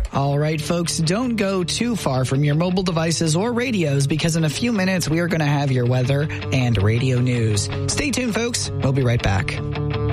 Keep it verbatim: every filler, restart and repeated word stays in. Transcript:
All right, folks, don't go too far from your mobile devices or radios because in a few minutes we are going to have your weather and radio news. Stay tuned, folks. We'll be right back.